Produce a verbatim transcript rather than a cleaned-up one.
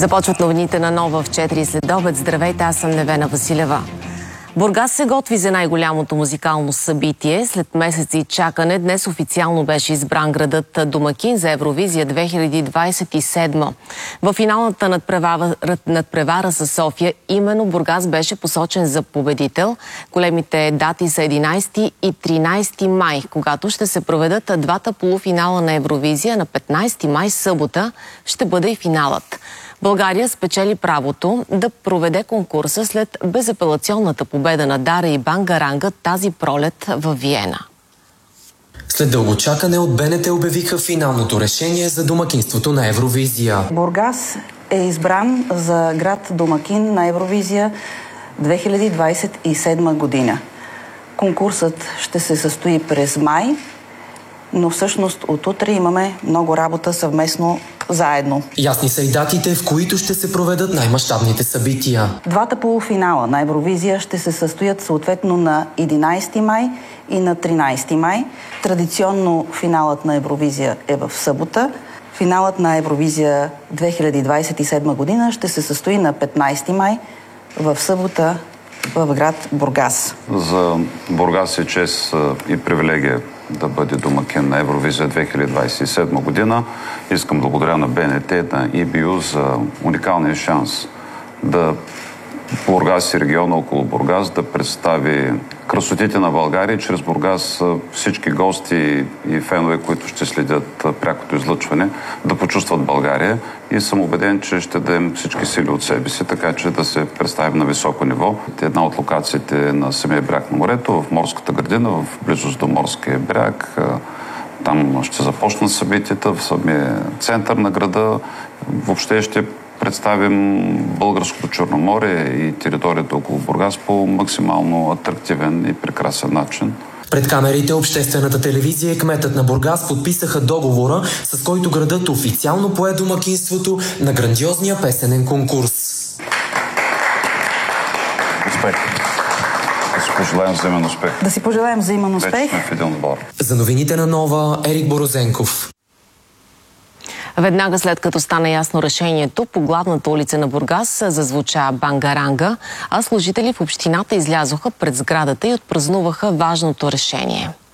Започват новините на Нова в четири след обед. Здравейте, аз съм Невена Василева. Бургас се готви за най-голямото музикално събитие. След месеци чакане, днес официално беше избран градът домакин за Евровизия две хиляди двадесет и седма. В финалната надпревара, надпревара с София именно Бургас беше посочен за победител. Големите дати са единадесети и тринадесети май, когато ще се проведат двата полуфинала на Евровизия. На петнадесети май, събота, ще бъде и финалът. България спечели правото да проведе конкурса след безапелационната победа на Дара и Бангаранга тази пролет във Виена. След дълго чакане от БНТ обявиха финалното решение за домакинството на Евровизия. Бургас е избран за град домакин на Евровизия две хиляди двадесет и седма година. Конкурсът ще се състои през май, но всъщност от утре имаме много работа съвместно заедно. Ясни са и датите, в които ще се проведат най-мащабните събития. Двата полуфинала на Евровизия ще се състоят съответно на единадесети май и на тринадесети май. Традиционно финалът на Евровизия е в събота. Финалът на Евровизия две хиляди двадесет и седма година ще се състои на петнадесети май в събота в град Бургас. За Бургас е чест и привилегия да бъде домакин на Евровизия две хиляди двадесет и седма година. Искам да благодаря на БНТ, на И Би Ю за уникалния шанс да Бургас и региона около Бургас да представи красотите на България. Чрез Бургас всички гости и фенове, които ще следят прякото излъчване, да почувстват България. И съм убеден, че ще дадем всички сили от себе си, така че да се представим на високо ниво. Една от локациите е на самия бряг на морето, в Морската градина, в близост до Морския бряг. Там ще започнат събитията в самия център на града. Въобще ще представим българското Черноморие и територията около Бургас по максимално атрактивен и прекрасен начин. Пред камерите обществената телевизия и кметът на Бургас подписаха договора, с който градът официално пое домакинството на грандиозния песенен конкурс. Успех! Да си пожелаем взаимен успех. Да си пожелаем взаимен успех. Вече сме в един отбор. За новините на Нова, Ерик Борозенков. Веднага след като стана ясно решението, по главната улица на Бургас зазвуча Бангаранга, а служители в общината излязоха пред сградата и отпразнуваха важното решение.